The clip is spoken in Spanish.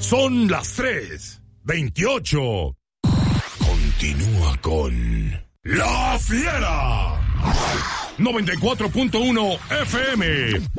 Son las 3:28. Continúa con La Fiera. 94.1 FM.